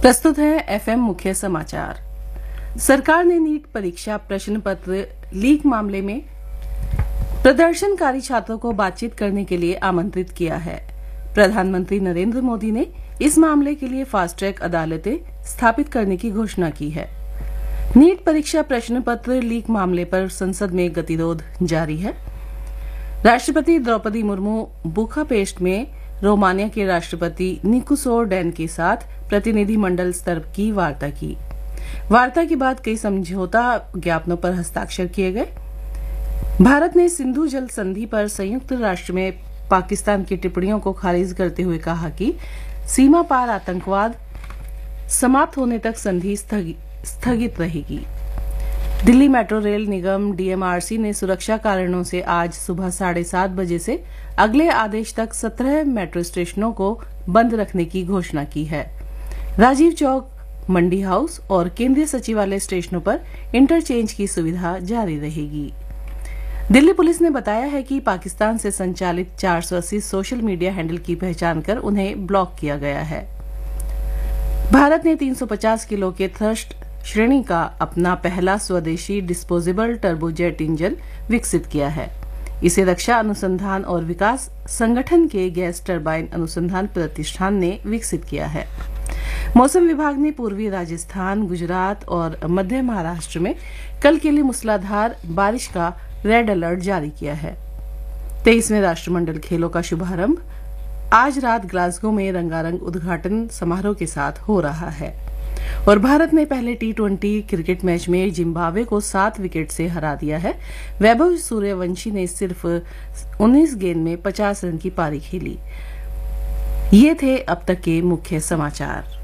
प्रस्तुत है एफएम मुख्य समाचार। सरकार ने नीट परीक्षा प्रश्न पत्र लीक मामले में प्रदर्शनकारी छात्रों को बातचीत करने के लिए आमंत्रित किया है। प्रधानमंत्री नरेंद्र मोदी ने इस मामले के लिए फास्ट ट्रैक अदालतें स्थापित करने की घोषणा की है। नीट परीक्षा प्रश्न पत्र लीक मामले पर संसद में गतिरोध जारी है। राष्ट्रपति द्रौपदी मुर्मू बुखापेस्ट में रोमानिया के राष्ट्रपति निकोसोरडैन के साथ प्रतिनिधिमंडल स्तर की वार्ता की। वार्ता के बाद कई समझौता ज्ञापनों पर हस्ताक्षर किए गए। भारत ने सिंधु जल संधि पर संयुक्त राष्ट्र में पाकिस्तान की टिप्पणियों को खारिज करते हुए कहा कि सीमा पार आतंकवाद समाप्त होने तक संधि स्थगित रहेगी। दिल्ली मेट्रो रेल निगम डीएमआरसी ने सुरक्षा कारणों से आज सुबह 7:30 बजे से अगले आदेश तक 17 मेट्रो स्टेशनों को बंद रखने की घोषणा की है। राजीव चौक, मंडी हाउस और केंद्रीय सचिवालय स्टेशनों पर इंटरचेंज की सुविधा जारी रहेगी। दिल्ली पुलिस ने बताया है कि पाकिस्तान से संचालित 480 सोशल मीडिया हैंडल की पहचान कर उन्हें ब्लॉक किया गया है। भारत ने 350 किलो के थ्रस्ट श्रेणी का अपना पहला स्वदेशी डिस्पोजेबल टर्बोजेट इंजन विकसित किया है। इसे रक्षा अनुसंधान और विकास संगठन के गैस टरबाइन अनुसंधान प्रतिष्ठान ने विकसित किया है। मौसम विभाग ने पूर्वी राजस्थान, गुजरात और मध्य महाराष्ट्र में कल के लिए मूसलाधार बारिश का रेड अलर्ट जारी किया है। 23वें राष्ट्रमंडल खेलों का शुभारंभ आज रात ग्लासगो में रंगारंग उद्घाटन समारोह के साथ हो रहा है। और भारत ने पहले टी20 क्रिकेट मैच में जिम्बाब्वे को 7 विकेट से हरा दिया है। वैभव सूर्यवंशी ने सिर्फ 19 गेंद में 50 रन की पारी खेली। ये थे अब तक के मुख्य समाचार।